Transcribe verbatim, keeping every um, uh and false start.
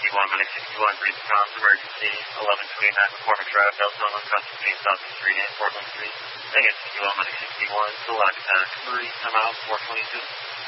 sixty-one, Medic sixty-one, read the comms, emergency, eleven twenty-nine, McCormick Drive, Deltona, crossing Southeast Street and Portland Street. Negative sixty-one, Medic sixty-one, Select attack, three, I'm out, four twenty-two.